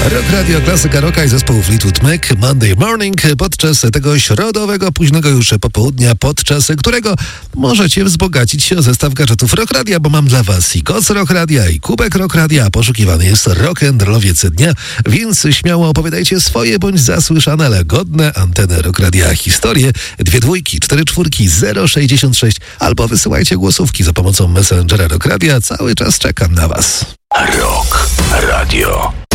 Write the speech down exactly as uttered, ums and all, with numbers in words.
Rock Radio, klasyka rocka i zespołu Fleetwood Mac, Monday Morning, podczas tego środowego, późnego już popołudnia, podczas którego możecie wzbogacić się o zestaw gadżetów Rock Radia, bo mam dla was i koc Rock Radia, i kubek Rock Radia, poszukiwany jest rock'n'rollowiec dnia, więc śmiało opowiadajcie swoje bądź zasłyszane, ale godne anteny Rock Radia historie, dwie dwójki, cztery czwórki, zero sześćdziesiąt sześć, albo wysyłajcie głosówki za pomocą Messengera Rock Radia, cały czas czekam na was. Rock Radio.